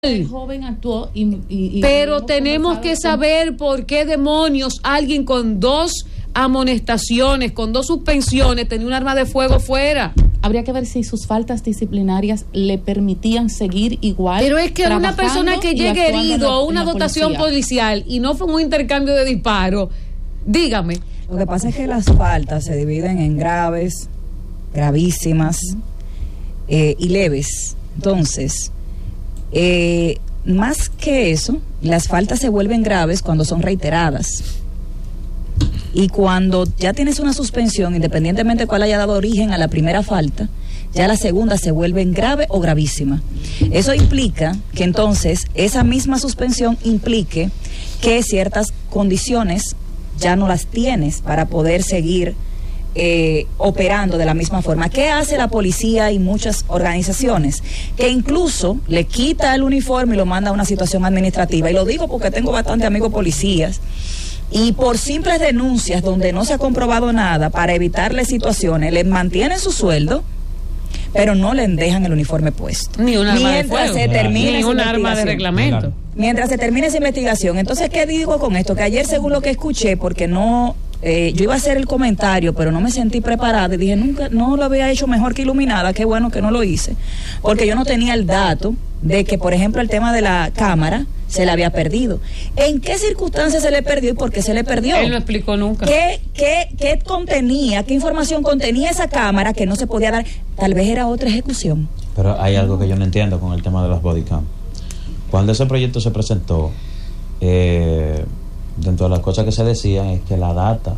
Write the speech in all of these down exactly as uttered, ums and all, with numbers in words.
El joven actuó y, y, y pero tenemos que saber por qué demonios alguien con dos amonestaciones, con dos suspensiones, tenía un arma de fuego fuera. Habría que ver si sus faltas disciplinarias le permitían seguir igual. Pero es que una persona que llegue herido a una dotación policial y no fue un intercambio de disparos, dígame. Lo que pasa es que las faltas se dividen en graves, gravísimas eh, y leves. Entonces, eh, más que eso, las faltas se vuelven graves cuando son reiteradas. Y cuando ya tienes una suspensión, independientemente de cuál haya dado origen a la primera falta, ya la segunda se vuelve grave o gravísima. Eso implica que entonces esa misma suspensión implique que ciertas condiciones ya no las tienes para poder seguir eh, operando de la misma forma. ¿Qué hace la policía y muchas organizaciones? Que incluso le quita el uniforme y lo manda a una situación administrativa. Y lo digo porque tengo bastante amigos policías. Y por simples denuncias donde no se ha comprobado nada, para evitarle situaciones, les mantienen su sueldo, pero no les dejan el uniforme puesto. Ni un arma de fuego. Se termine Ni un arma de reglamento. Mientras se termine esa investigación. Entonces, ¿qué digo con esto? Que ayer, según lo que escuché, porque no... Eh, yo iba a hacer el comentario, pero no me sentí preparada y dije, nunca, no lo había hecho mejor que Iluminada, qué bueno que no lo hice, porque yo no tenía el dato de que, por ejemplo, el tema de la cámara se le había perdido. ¿En qué circunstancias se le perdió y por qué se le perdió? Él no explicó nunca. ¿Qué, qué, qué contenía, qué información contenía esa cámara que no se podía dar? Tal vez era otra ejecución. Pero hay algo que yo no entiendo con el tema de las bodycam. Cuando ese proyecto se presentó, eh... dentro de las cosas que se decían es que la data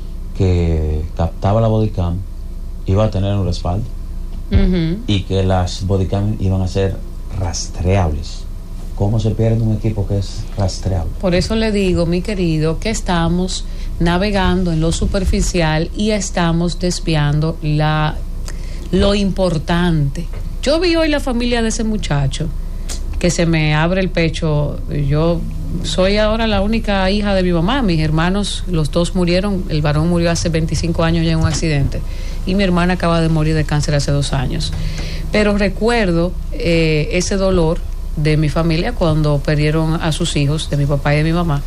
que captaba la bodycam iba a tener un respaldo, uh-huh, y que las bodycam iban a ser rastreables. ¿Cómo se pierde un equipo que es rastreable? Por eso le digo, mi querido, que estamos navegando en lo superficial y estamos desviando la, lo importante. Yo vi hoy la familia de ese muchacho, que se me abre el pecho. Yo soy ahora la única hija de mi mamá. Mis hermanos, los dos murieron. El varón murió hace veinticinco años ya en un accidente y mi hermana acaba de morir de cáncer hace dos años. Pero recuerdo eh, ese dolor de mi familia cuando perdieron a sus hijos, de mi papá y de mi mamá,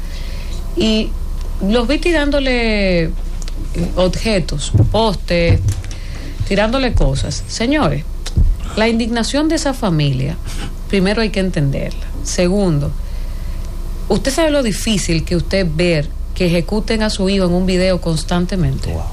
y los vi tirándole objetos, postes, tirándole cosas. Señores, la indignación de esa familia, primero hay que entenderla. Segundo, usted sabe lo difícil que usted ver que ejecuten a su hijo en un video constantemente. Wow.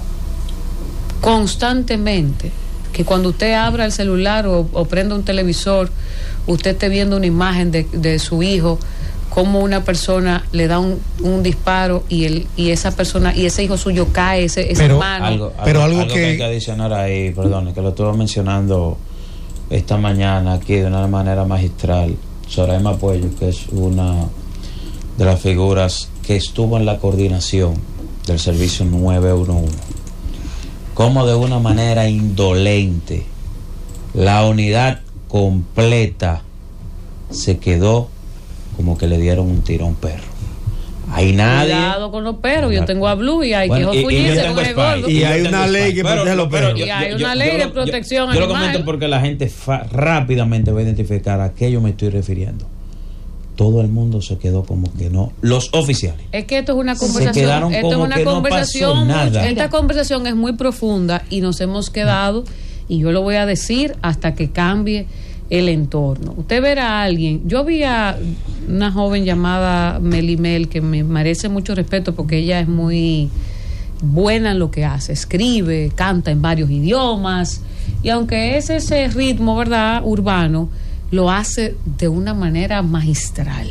Constantemente. Que cuando usted abra el celular o, o prenda un televisor, usted esté viendo una imagen de, de su hijo, como una persona le da un, un disparo y el y esa persona y ese hijo suyo cae, ese, ese pero, hermano. Algo, algo, pero algo, algo que... que hay que adicionar ahí, perdón, que lo estuve mencionando esta mañana aquí de una manera magistral, Soraima Puello, que es una de las figuras que estuvo en la coordinación del servicio nueve uno uno, como de una manera indolente la unidad completa se quedó como que le dieron un tiro a un perro. Hay nadie. Cuidado con los perros. Yo tengo a Blue y hay bueno, que fullirse con el gordo. Y hay una ley que protege a los perros. Y hay una ley de protección animal. Yo lo comento porque la gente fa- rápidamente va a identificar a qué yo me estoy refiriendo. Todo el mundo se quedó como que no. Los oficiales. Es que esto es una conversación. Esto es una conversación. No mucho, esta conversación es muy profunda y nos hemos quedado, y yo lo voy a decir hasta que cambie el entorno. Usted verá a alguien. Yo vi a una joven llamada Melimel que me merece mucho respeto porque ella es muy buena en lo que hace. Escribe, canta en varios idiomas y aunque es ese ritmo, ¿verdad?, urbano, lo hace de una manera magistral,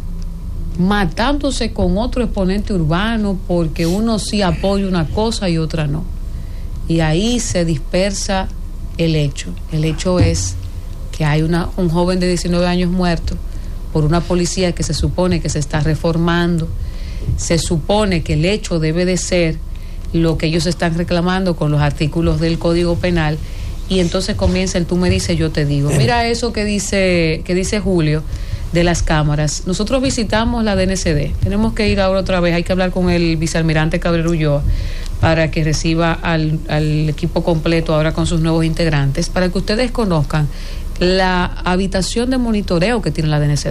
matándose con otro exponente urbano porque uno sí apoya una cosa y otra no. Y ahí se dispersa el hecho. El hecho es que hay una, un joven de diecinueve años muerto por una policía que se supone que se está reformando. Se supone que el hecho debe de ser lo que ellos están reclamando con los artículos del Código Penal. Y entonces comienza el tú me dices, yo te digo. Mira eso que dice que dice Julio de las cámaras. Nosotros visitamos la D N C D. Tenemos que ir ahora otra vez. Hay que hablar con el vicealmirante Cabrera Ulloa para que reciba al, al equipo completo ahora con sus nuevos integrantes, para que ustedes conozcan la habitación de monitoreo que tiene la D N C D.